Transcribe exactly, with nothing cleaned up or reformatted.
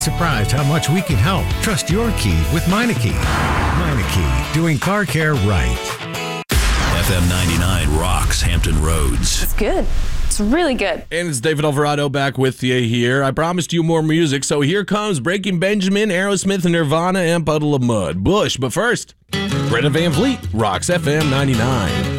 Surprised how much we can help. Trust your key with Meineke. Meineke, doing car care right. F M ninety-nine rocks Hampton Roads. It's good. It's really good. And it's David Alvarado back with you here. I promised you more music, so here comes Breaking Benjamin, Aerosmith, Nirvana, and Puddle of Mud. Bush, but first, Greta Van Fleet rocks F M ninety-nine.